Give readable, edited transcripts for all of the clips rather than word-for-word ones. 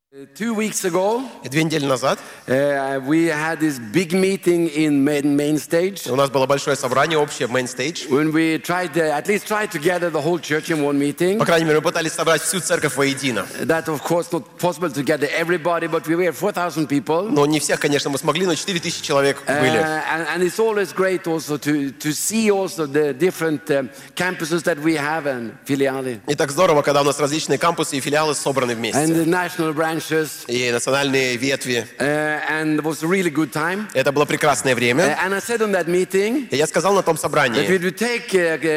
2 weeks ago, 2 недели назад we had this big meeting in main stage у нас было большое собрание общее в Main Stage. when we at least tried to gather the whole church in one meeting. По крайней мере, мы пытались собрать всю церковь воедино. That, of course, not possible to gather everybody, but we were 4,000 people. Но не всех, конечно, мы смогли, но 4000 человек были. And it's always great also to see also the different campuses that we have and filiali. И так здорово, когда у нас различные кампусы и филиалы собраны And вместе. the national branches. И национальные ветви. And it was a really good time. Это было прекрасное время. And I said on that meeting И я сказал на том that we собрании, would take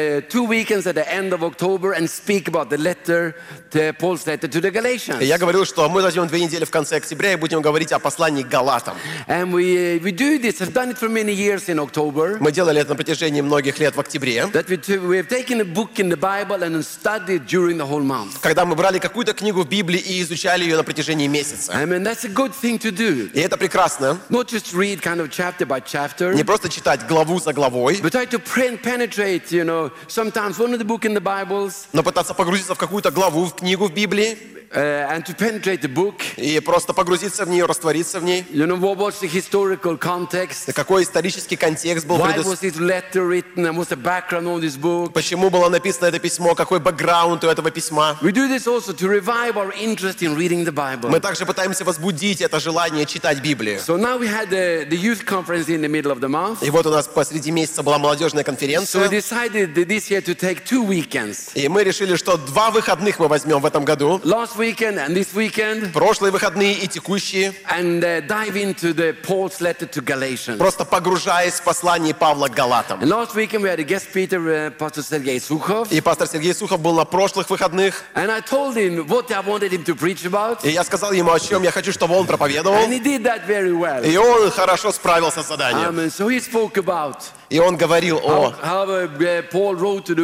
2 weekends at the end of October and speak about the letter, Paul's letter to the Galatians. и я говорил, что мы возьмем 2 недели в конце октября и будем говорить о послании к Галатам. And we do this, have done it for many years in October. Мы делали это на протяжении многих лет в октябре, That we have taken a book in the Bible and studied during the whole month. когда мы брали какую-то книгу в Библии и изучали ее на протяжении месяца. I mean, that's a good thing to do. И это прекрасно. Not just read kind of chapter by chapter, Не просто читать главу за главой, but try to penetrate, sometimes one of the book in the Bibles, но пытаться погрузиться в какую-то главу, в книгу в Библии, and to penetrate the book. и просто погрузиться в нее, раствориться в ней. What's the historical context? Какой исторический контекст был Why was this letter written? And what's the background of this book? Почему было написано это письмо, какой бэкграунд у этого письма. We do this also to revive our interest in reading the Bible. Мы также пытаемся возбудить это желание читать Библию. So now we had the youth conference in the middle of the month. И вот у нас посреди месяца была молодежная So we конференция, decided this year to take 2 weekends. и мы решили, что 2 выходных мы возьмем в этом году, Last weekend and this weekend, прошлые выходные и текущие, and dive into the Paul's letter to Galatians. просто погружаясь в послание Павла к Галатам. And last weekend we had a guest speaker, Pastor Sergei Sukhov. И пастор Сергей Сухов был на прошлых выходных, And I told him what I wanted him to preach about. и я сказал ему, о чем я хочу, чтобы он проповедовал, And he did that very well. и он хорошо справился с заданием. So he spoke about И он говорил о, how Paul wrote to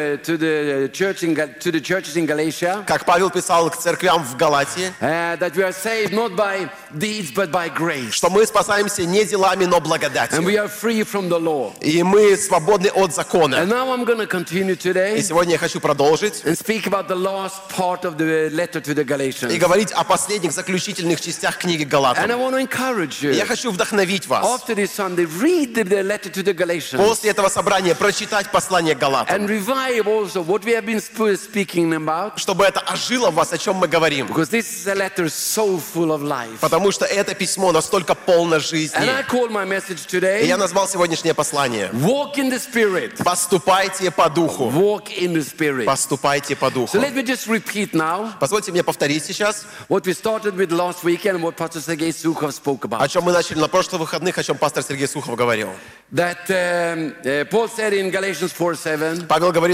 the churches in Galatia как Павел писал к церквям в Галатии, that we are saved not by deeds but by grace, что мы спасаемся не делами, но and благодатью. we are free from the law. И мы свободны от закона. And now I'm going to continue И today сегодня я хочу продолжить and speak about the last part of the letter to the Galatians. и говорить о последних заключительных частях книги And I Галатам. want to encourage И я you, хочу вдохновить вас. after this Sunday, read the letter to the Galatians После этого собрания прочитать послание к Галатам, and revive also what we have been speaking about, чтобы это ожило в вас, о чем мы говорим. because this is a letter so full of life. Потому что это письмо настолько полно And жизни. I call my message И today, я назвал сегодняшнее послание walk in the Spirit. «Поступайте по духу». Walk in the Spirit. Поступайте по So духу. let me just repeat now Позвольте мне повторить сейчас, what we started with last weekend and what Pastor Sergei Sukhov spoke о about. чем мы начали на прошлых выходных, о чем пастор Сергей Сухов говорил. That Paul said in Galatians 4:7, Павел говорит